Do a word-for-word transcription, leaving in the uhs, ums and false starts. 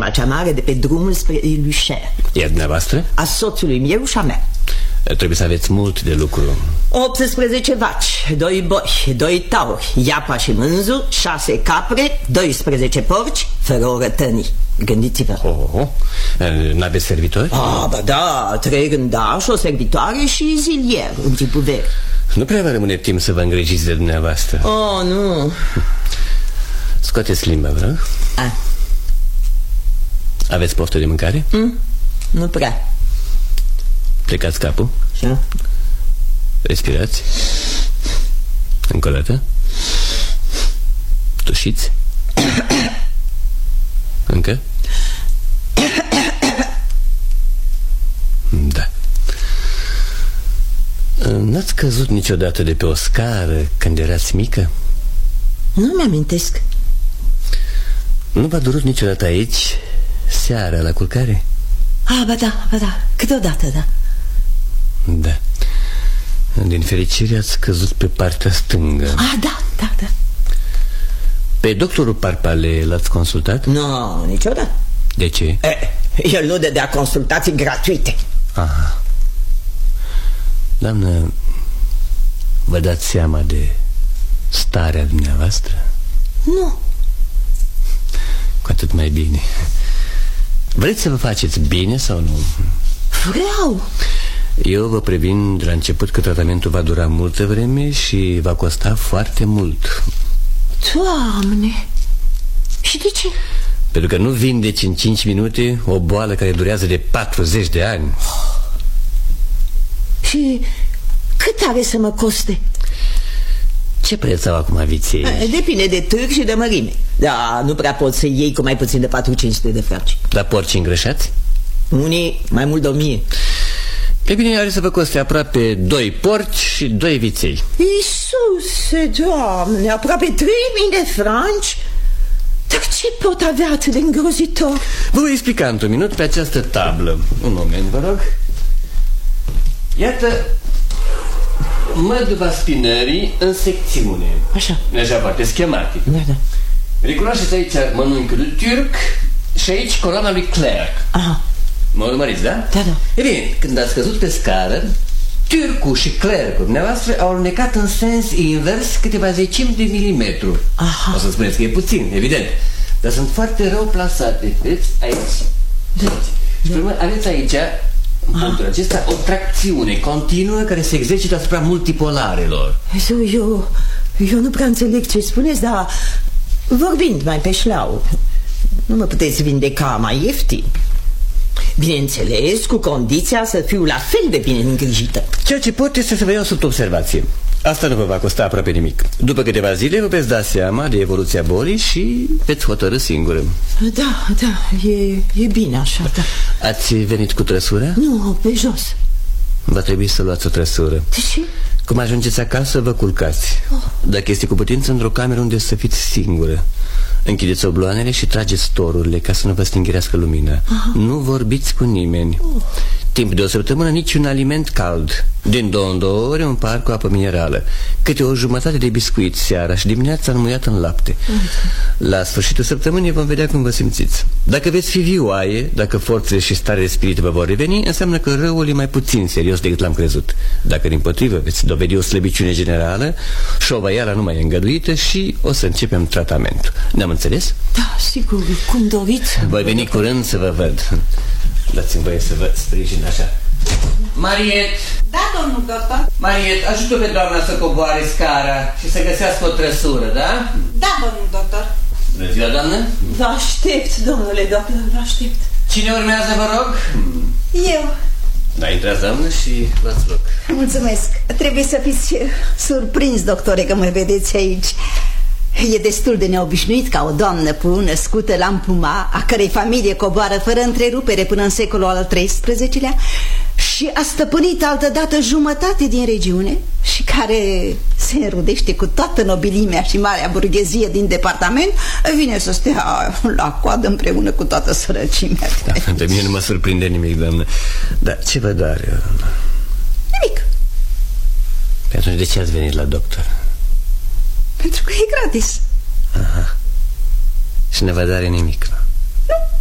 ferma cea mare de pe drumul spre Ilușer. Iar dumneavoastră? A soțului meu și a mea. Trebuie să aveți mult de lucru. optsprezece vaci, doi boi, doi tauri, iapa și mânzul, șase capre, doisprezece porci, fără o rătănii. Gândiți-vă. Oh, oh. N-aveți servitori? Ah, ba da, trei rândași, o servitoare și zilier în tipul vechi. Nu prea vă rămâne timp să vă îngrijiți de dumneavoastră. Oh, nu. Scoateți limba, vă rog. Ah. Aveți poftă de mâncare? Mm, nu prea. Plecați capul. Așa. Respirați. Încă o dată. Tușiți. Încă. Da. N-ați căzut niciodată de pe o scară când erați mică? Nu mi-amintesc. Nu v-a durut niciodată aici, seara, la culcare? Ah, ba da, ba da, câteodată, da. Da. Din fericire ați căzut pe partea stângă. Ah, da, da, da. Pe doctorul Parpale l-ați consultat? Nu, no, niciodată. De ce? Eh, el nu dădea consultații gratuite. Aha. Doamnă, vă dați seama de starea dumneavoastră? Nu. Cu atât mai bine. Vreți să vă faceți bine sau nu? Vreau. Eu vă previn de la început că tratamentul va dura multă vreme și va costa foarte mult. Doamne! Și de ce? Pentru că nu vindeci în cinci minute o boală care durează de patruzeci de ani. Și cât are să mă coste? Ce preț au acum viței? Depinde de târg și de mărime. Da, nu prea pot să iei cu mai puțin de patru-cinci sute de franci. Dar porci îngrășați? Unii mai mult de o mie. E bine, are să vă coste aproape doi porci și doi viței. Iisuse, Doamne, aproape trei mii de franci? Dar ce pot avea atât de îngrozitor? Vă voi explica într-un minut pe această tablă. Un moment, vă rog. Iată măduva spinării în secțiune. Așa. Așa foarte schematic. Da, da. Recunoașteți aici mănunchiul lui Turc și aici coloana lui Clerc. Aha. Mă urmăriți, da? Da, da. E bine, când ați căzut pe scară, Turcu și Clercul dumneavoastră au alunecat în sens invers câteva zecimi de milimetru. Aha. O să spuneți că e puțin, evident, dar sunt foarte rău plasate. Vedeți? Aici. Da. Și pe urmă aveți aici, în punctul acesta, o tracțiune continuă care se exercită asupra multipolarelor. Eu, eu, eu nu prea înțeleg ce spuneți, dar vorbind mai pe șleau, nu mă puteți vindeca mai ieftin. Bineînțeles, cu condiția să fiu la fel de bine îngrijită. Ceea ce pot este să vă iau sub observație. Asta nu vă va costa aproape nimic. După câteva zile vă veți da seama de evoluția bolii și veți hotărî singură. Da, da, e, e bine așa, da. Ați venit cu trăsura? Nu, pe jos. Va trebui să luați o trăsură. De ce? Cum ajungeți acasă, vă culcați. oh. Dacă este cu putință, într-o cameră unde să fiți singură. Închideți obloanele și trageți torurile ca să nu vă stingherească lumina. Aha. Nu vorbiți cu nimeni. oh. Timp de o săptămână niciun aliment cald. Din două în două ore un pahar cu apă minerală. Câte o jumătate de biscuit seara și dimineața înmuiat în lapte. La sfârșitul săptămânii vom vedea cum vă simțiți. Dacă veți fi vioaie, dacă forțele și starea de spirit vă vor reveni, înseamnă că răul e mai puțin serios decât l-am crezut. Dacă dimpotrivă veți dovedi o slăbiciune generală, șovăiala nu mai e îngăduită și o să începem tratamentul. Ne-am înțeles? Da, sigur, cum doriți. Voi veni curând să vă văd. Dați-mi voie să vă sprijin așa. Mariet! Da, domnul doctor. Mariet, ajută pe doamna să coboare scara și să găsească o trăsură, da? Da, domnul doctor. Bună ziua, doamnă. Vă aștept, domnule doctor, vă aștept. Cine urmează, vă rog? Eu. Da, intrați, doamnă, și luați loc. Mulțumesc. Trebuie să fiți surprins, doctore, că mă vedeți aici. E destul de neobișnuit ca o doamnă născută la Ampuma, a cărei familie coboară fără întrerupere până în secolul al treisprezecelea și a stăpânit altădată jumătate din regiune și care se înrudește cu toată nobilimea și marea burghezie din departament, vine să stea la coadă împreună cu toată sărăcimea. Da, de mine nu mă surprinde nimic, doamnă. Dar ce vă doare? Nimic. Pe atunci de ce ați venit la doctor? Pentru că e gratis. Aha. Și ne vă doare nimic, nu?